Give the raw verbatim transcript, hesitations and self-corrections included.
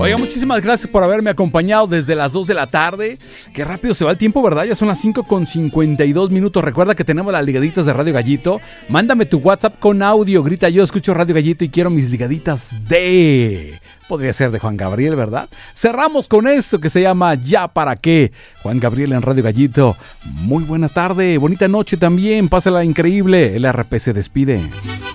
Oiga, muchísimas gracias por haberme acompañado desde las dos de la tarde. Qué rápido se va el tiempo, ¿verdad? Ya son las cinco con cincuenta y dos minutos. Recuerda que tenemos las ligaditas de Radio Gallito. Mándame tu WhatsApp con audio. Grita, yo escucho Radio Gallito y quiero mis ligaditas de... Podría ser de Juan Gabriel, ¿verdad? Cerramos con esto que se llama Ya Para Qué. Juan Gabriel en Radio Gallito. Muy buena tarde, bonita noche también. Pásala increíble. El R P se despide.